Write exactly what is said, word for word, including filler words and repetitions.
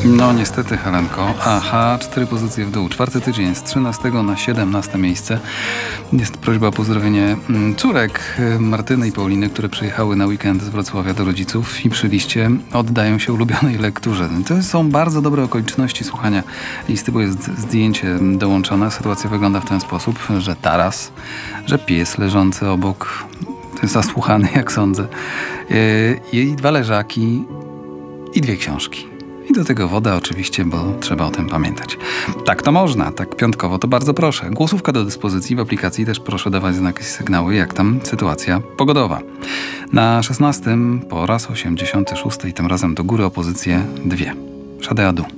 No niestety, Helenko. Aha, cztery pozycje w dół. Czwarty tydzień z trzynastego na siedemnaste miejsce. Jest prośba o pozdrowienie córek Martyny i Pauliny, które przyjechały na weekend z Wrocławia do rodziców i przy liście oddają się ulubionej lekturze. To są bardzo dobre okoliczności słuchania listy, bo jest zdjęcie dołączone. Sytuacja wygląda w ten sposób, że taras, że pies leżący obok, zasłuchany jak sądzę, i dwa leżaki i dwie książki. I do tego woda oczywiście, bo trzeba o tym pamiętać. Tak to można, tak piątkowo to bardzo proszę. Głosówka do dyspozycji, w aplikacji też proszę dawać znaki, sygnały, jak tam sytuacja pogodowa. Na szesnastym po raz osiemdziesiąty szósty i tym razem do góry opozycje dwie. Szadeadu.